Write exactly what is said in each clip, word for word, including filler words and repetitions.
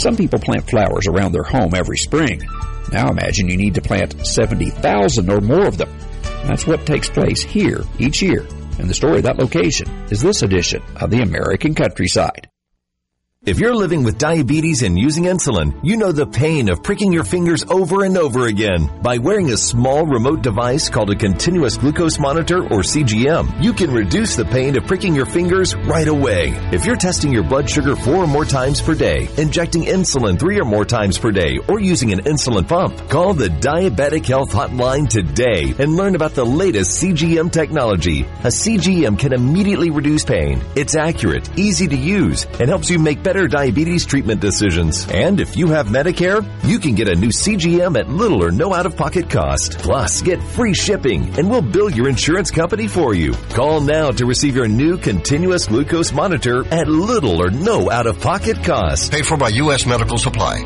Some people plant flowers around their home every spring. Now imagine you need to plant seventy thousand or more of them. That's what takes place here each year. And the story of that location is this edition of the American Countryside. If you're living with diabetes and using insulin, you know the pain of pricking your fingers over and over again. By wearing a small remote device called a continuous glucose monitor, or C G M, you can reduce the pain of pricking your fingers right away. If you're testing your blood sugar four or more times per day, injecting insulin three or more times per day, or using an insulin pump, call the Diabetic Health Hotline today and learn about the latest C G M technology. A C G M can immediately reduce pain. It's accurate, easy to use, and helps you make better diabetes treatment decisions. And if you have Medicare, you can get a new C G M at little or no out-of-pocket cost. Plus, get free shipping, and we'll bill your insurance company for you. Call now to receive your new continuous glucose monitor at little or no out-of-pocket cost. Paid for by U S Medical Supply.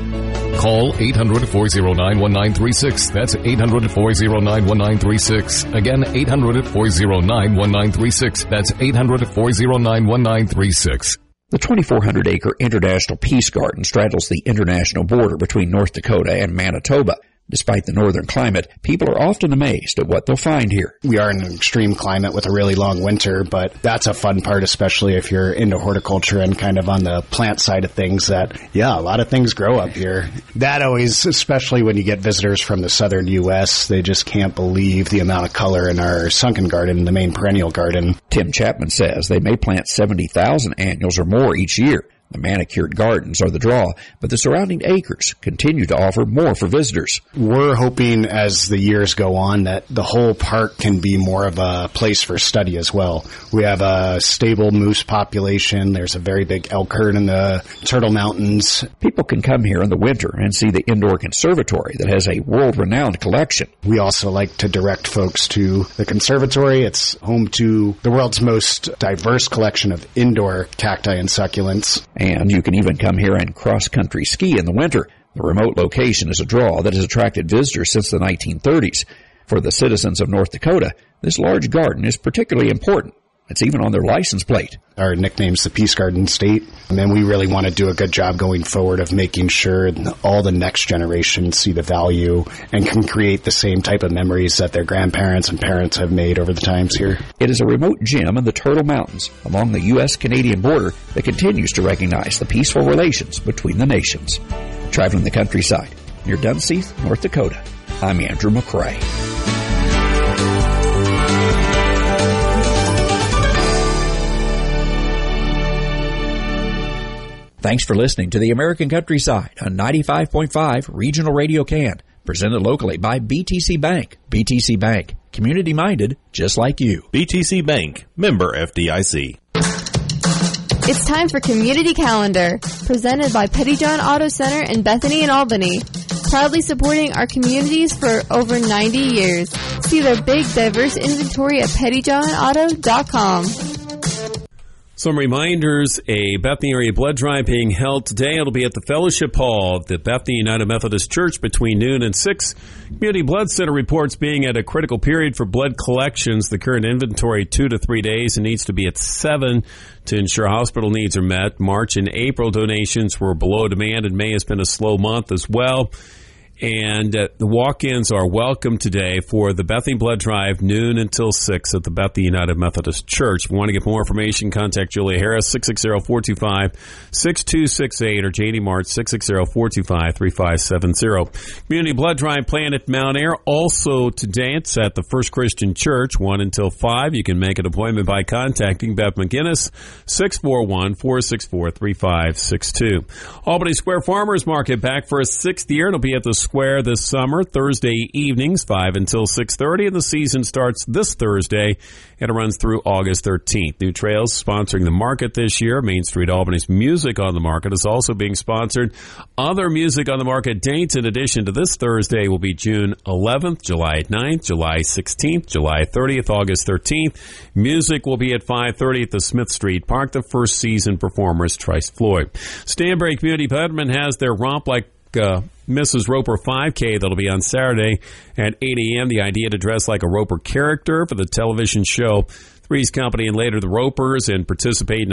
Call eight hundred, four oh nine, one nine three six. That's eight hundred, four oh nine, one nine three six. Again, eight hundred, four oh nine, one nine three six. That's eight hundred, four oh nine, one nine three six. The twenty-four hundred acre International Peace Garden straddles the international border between North Dakota and Manitoba. Despite the northern climate, people are often amazed at what they'll find here. We are in an extreme climate with a really long winter, but that's a fun part, especially if you're into horticulture and kind of on the plant side of things, that, yeah, a lot of things grow up here. That always, especially when you get visitors from the southern U S, they just can't believe the amount of color in our sunken garden, the main perennial garden. Tim Chapman says they may plant seventy thousand annuals or more each year. The manicured gardens are the draw, but the surrounding acres continue to offer more for visitors. We're hoping as the years go on that the whole park can be more of a place for study as well. We have a stable moose population. There's a very big elk herd in the Turtle Mountains. People can come here in the winter and see the indoor conservatory that has a world-renowned collection. We also like to direct folks to the conservatory. It's home to the world's most diverse collection of indoor cacti and succulents. And you can even come here and cross-country ski in the winter. The remote location is a draw that has attracted visitors since the nineteen thirties. For the citizens of North Dakota, this large garden is particularly important. It's even on their license plate. Our nickname's the Peace Garden State, and then we really want to do a good job going forward of making sure all the next generation see the value and can create the same type of memories that their grandparents and parents have made over the times here. It is a remote gem in the Turtle Mountains along the U S Canadian border that continues to recognize the peaceful relations between the nations. Traveling the countryside near Dunseith, North Dakota, I'm Andrew McCrae. Thanks for listening to the American Countryside on ninety-five point five Regional Radio Can, presented locally by B T C Bank. B T C Bank, community-minded, just like you. B T C Bank, member F D I C. It's time for Community Calendar, presented by Pettyjohn Auto Center in Bethany and Albany. Proudly supporting our communities for over ninety years. See their big, diverse inventory at pettyjohn auto dot com. Some reminders, a Bethany area blood drive being held today. It'll be at the Fellowship Hall of the Bethany United Methodist Church between noon and six. Community Blood Center reports being at a critical period for blood collections. The current inventory, two to three days, and needs to be at seven to ensure hospital needs are met. March and April donations were below demand, and May has been a slow month as well. And uh, the walk-ins are welcome today for the Bethany Blood Drive, noon until six at the Bethany United Methodist Church. If you want to get more information, contact Julia Harris, six six zero, four two five, six two six eight, or J D March, six six zero, four two five, three five seven zero. Community Blood Drive planned at Mount Air. Also today, it's at the First Christian Church, one until five. You can make an appointment by contacting Beth McGinnis, six four one, four six four, three five six two. Albany Square Farmers Market back for a sixth year. It'll be at the Square this summer, Thursday evenings, five until six thirty, and the season starts this Thursday, and it runs through August thirteenth. New Trails sponsoring the market this year. Main Street Albany's Music on the Market is also being sponsored. Other Music on the Market dates in addition to this Thursday will be June eleventh, July ninth, July sixteenth, July thirtieth, August thirteenth. Music will be at five thirty at the Smith Street Park. The first season performer is Trice Floyd. Stanbury Community Betterment has their Romp Like Uh, Missus Roper five K that'll be on Saturday at eight a.m. The idea to dress like a Roper character for the television show Three's Company and later the Ropers and participate in